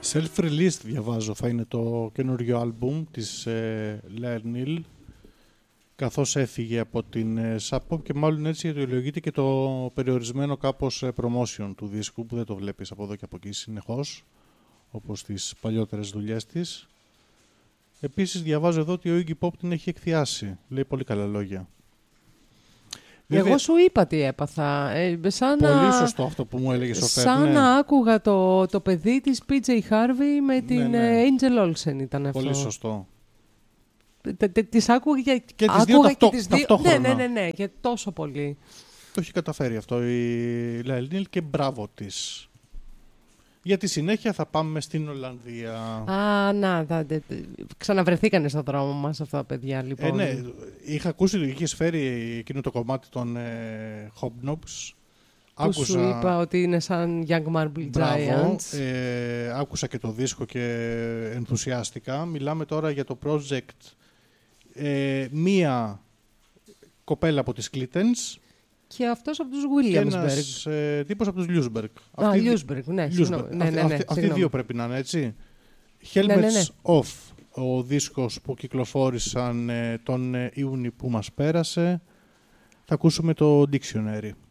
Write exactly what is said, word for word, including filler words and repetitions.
Self-released διαβάζω, θα είναι το καινούριο άλμπουμ της ε, Lael Neal, καθώς έφυγε από την ε, Sub Pop, και μάλλον έτσι αιτιολογείται και το περιορισμένο κάπως ε, promotion του δίσκου, που δεν το βλέπεις από εδώ και από εκεί συνεχώς, όπως τις παλιότερες δουλειές της. Επίσης διαβάζω εδώ ότι ο Iggy Pop την έχει εκθιάσει. Λέει πολύ καλά λόγια. Εγώ Βέβαια, σου είπα τι έπαθα. Ε, σαν πολύ να, σωστό αυτό που μου έλεγες ο Φερ. Σαν ναι. να άκουγα το, το παιδί της πι τζέι Harvey με την ναι, ναι. Angel Olsen ήταν αυτό. Πολύ σωστό. Τις άκουγα και τις δύο, ταυτό, και τις δύο ταυτόχρονα. Ναι, ναι, ναι, ναι, και τόσο πολύ. Το έχει καταφέρει αυτό η Lael Neal και μπράβο της. Για τη συνέχεια θα πάμε στην Ολλανδία. Α, να, δα, δε, δε, ξαναβρεθήκανε στον δρόμο μας αυτά τα παιδιά, λοιπόν. Ε, ναι, είχα ακούσει ότι είχες φέρει εκείνο το κομμάτι των ε, Hobnobs. Που άκουσα... σου είπα ότι είναι σαν Young Marble Μπράβο, Giants. Ε, άκουσα και το δίσκο και ενθουσιάστηκα. Μιλάμε τώρα για το project ε, μία κοπέλα από τις Clintons. Και αυτός από τους Και Williamsburg. ένας ε, τύπος από τους Ljusberg. Α, Ljusberg, ναι, συγγνώμη. Ναι, ναι, ναι, αυτοί, αυτοί δύο πρέπει να είναι, έτσι. Helmets ναι, ναι, ναι. Off, ο δίσκος που κυκλοφόρησαν ε, τον ε, Ιούνιο που μας πέρασε. Θα ακούσουμε το Dictionary.